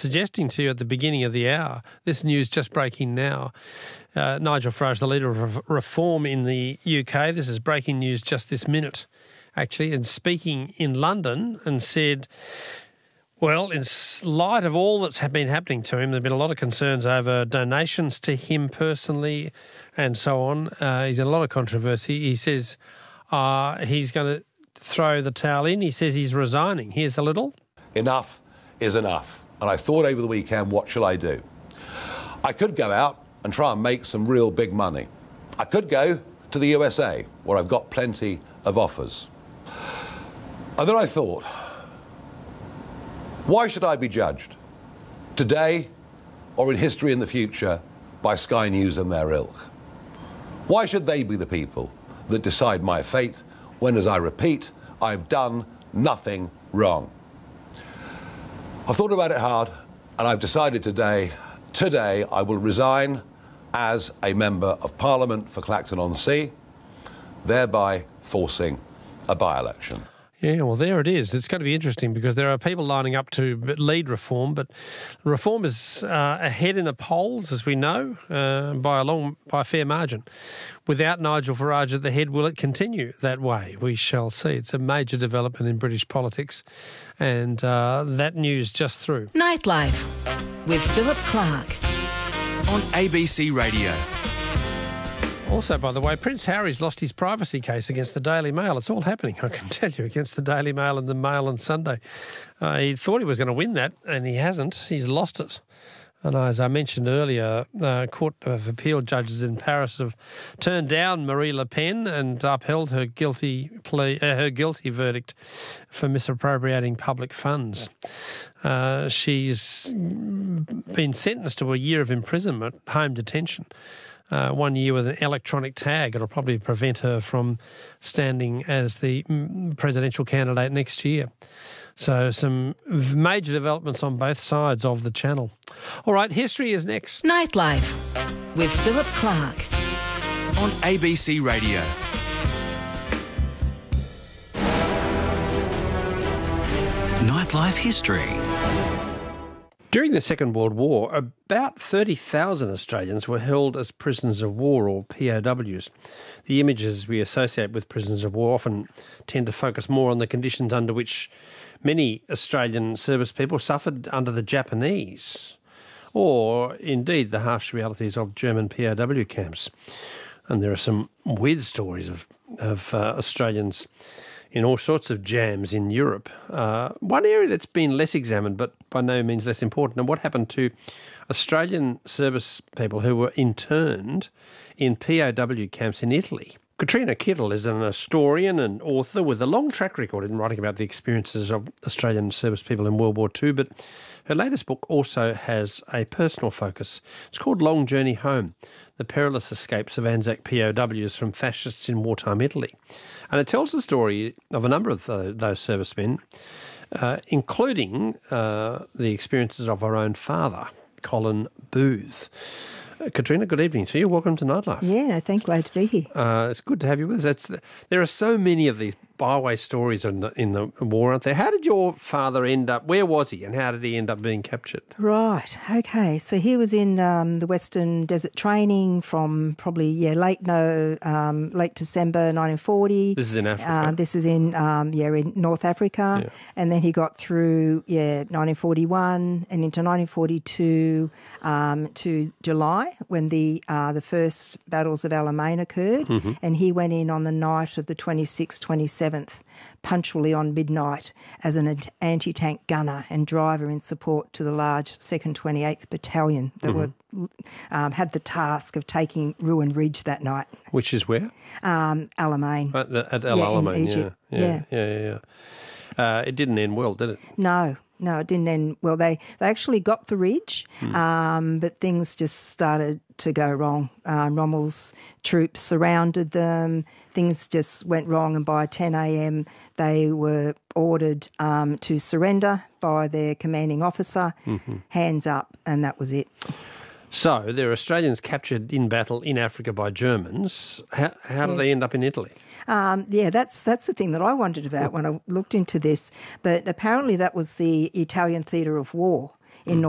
suggesting to you at the beginning of the hour, this news just breaking now. Nigel Farage, the leader of Reform in the UK, this is breaking news just this minute, actually, and speaking in London and said, well, in light of all that's been happening to him, there have been a lot of concerns over donations to him personally and so on. He's in a lot of controversy. He says he's going to throw the towel in. He says he's resigning. Here's a little. Enough is enough. And I thought over the weekend, what shall I do? I could go out and try and make some real big money. I could go to the USA, where I've got plenty of offers. And then I thought, why should I be judged, today or in history in the future, by Sky News and their ilk? Why should they be the people that decide my fate when, as I repeat, I've done nothing wrong? I've thought about it hard, and I've decided today I will resign as a Member of Parliament for Clacton-on-Sea, thereby forcing a by-election. Yeah, well, there it is. It's going to be interesting because there are people lining up to lead Reform, but Reform is ahead in the polls, as we know, by a fair margin. Without Nigel Farage at the head, will it continue that way? We shall see. It's a major development in British politics, and that news just through. Nightlife with Philip Clark on ABC Radio. Also, by the way, Prince Harry's lost his privacy case against the Daily Mail. It's all happening, I can tell you, against the Daily Mail and the Mail on Sunday. He thought he was going to win that, and he hasn't. He's lost it. And as I mentioned earlier, Court of Appeal judges in Paris have turned down Marie Le Pen and upheld her guilty verdict for misappropriating public funds. She's been sentenced to a year of imprisonment, home detention. 1 year with an electronic tag. It'll probably prevent her from standing as the presidential candidate next year. So some major developments on both sides of the channel. All right, history is next. Nightlife with Philip Clark on ABC Radio. Nightlife history. During the Second World War, about 30,000 Australians were held as prisoners of war, or POWs. The images we associate with prisoners of war often tend to focus more on the conditions under which many Australian service people suffered under the Japanese, or indeed the harsh realities of German POW camps. And there are some weird stories of Australians in all sorts of jams in Europe. One area that's been less examined, but by no means less important, and what happened to Australian service people who were interned in POW camps in Italy. Katrina Kittle is an historian and author with a long track record in writing about the experiences of Australian service people in World War II, but her latest book also has a personal focus. It's called Long Journey Home, The Perilous Escapes of Anzac POWs from Fascists in Wartime Italy. And it tells the story of a number of those servicemen, including the experiences of her own father, Colin Booth. Katrina, good evening to you. Welcome to Nightlife. Yeah, no, thank you. Glad to be here. It's good to have you with us. There are so many of these byway stories in the war, aren't there? How did your father end up? Where was he, and how did he end up being captured? Right. Okay. So he was in the Western Desert training from probably late December 1940. This is in Africa. This is in in North Africa, and then he got through 1941 and into 1942 to July when the first battles of Alamein occurred, and he went in on the night of the 26th, 27th, punctually on midnight as an anti-tank gunner and driver in support to the large 2nd 28th Battalion that would had the task of taking Ruin Ridge that night. Which is where? Alamein. At El Alamein, in Egypt. It didn't end well, did it? No, it didn't end well. They actually got the ridge, but things just started to go wrong. Rommel's troops surrounded them. Things just went wrong, and by 10 a.m. they were ordered to surrender by their commanding officer, hands up, and that was it. So there are Australians captured in battle in Africa by Germans. How did they end up in Italy? That's the thing that I wondered about when I looked into this. But apparently that was the Italian theatre of war.